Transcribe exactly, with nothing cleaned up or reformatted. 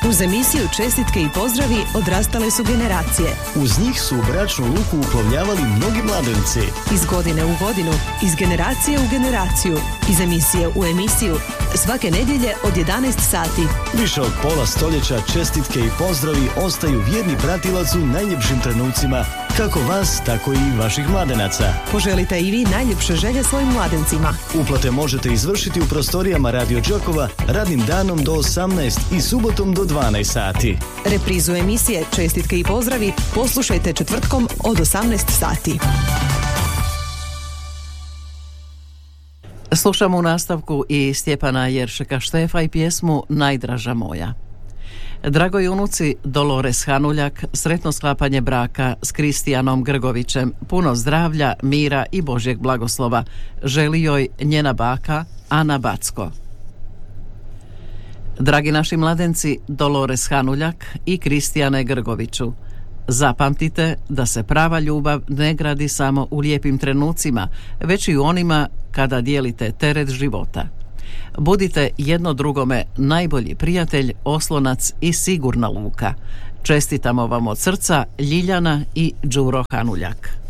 Uz emisiju Čestitke i pozdravi odrastale su generacije. Uz njih su u bračnu luku uplovljavali mnogi mladenci. Iz godine u godinu, iz generacije u generaciju, iz emisije u emisiju, svake nedjelje od jedanaest sati. Više od pola stoljeća čestitke i pozdravi ostaju vjerni pratilac u najljepšim trenucima, kako vas, tako i vaših mladenaca. Poželite i vi najljepše želje svojim mladencima. Uplate možete izvršiti u prostorijama Radio Đakova radnim danom do osamnaest i subotom do dvanaest sati. Reprizu emisije Čestitke i pozdravi poslušajte četvrtkom od osamnaest sati. Slušamo u nastavku i Stjepana Jeršeka Štefa i pjesmu Najdraža moja. Dragoj unuci Dolores Hanuljak, sretno sklapanje braka s Kristijanom Grgovićem, puno zdravlja, mira i Božjeg blagoslova želi joj njena baka Ana Backo. Dragi naši mladenci Dolores Hanuljak i Kristijane Grgoviću, zapamtite da se prava ljubav ne gradi samo u lijepim trenucima, već i u onima kada dijelite teret života. Budite jedno drugome najbolji prijatelj, oslonac i sigurna luka. Čestitamo vam od srca Ljiljana i Đuro Hanuljak.